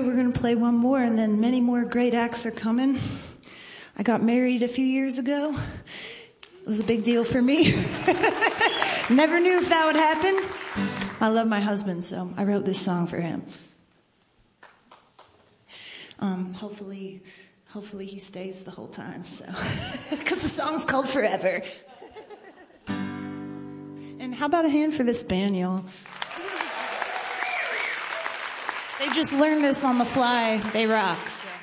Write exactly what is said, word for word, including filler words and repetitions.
we're going to play one more, and then many more great acts are coming. I got married a few years ago. It was a big deal for me. Never knew if that would happen. I love my husband, so I wrote this song for him. Um, hopefully, hopefully he stays the whole time, so. Because the song's called Forever. And how about a hand for this band, y'all? They just learned this on the fly. They rock, so.